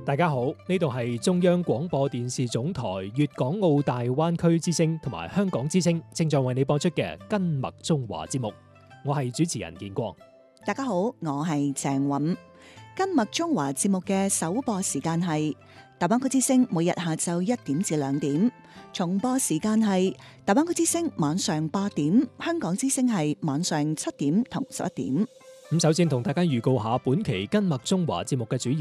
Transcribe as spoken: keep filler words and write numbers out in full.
大家好，呢度係中央廣播電視總台粵港澳大灣區之聲同埋香港之聲正在為你播出嘅根脈中華節目，我係主持人建光。 大家好，我係鄭韻。根脈中華節目嘅首播時間係大灣區之聲每日下晝一點至兩點，重播時間係大灣區之聲晚上八點，香港之聲係晚上七點同十一點。 咁首先同大家預告下本期根脈中華節目嘅主要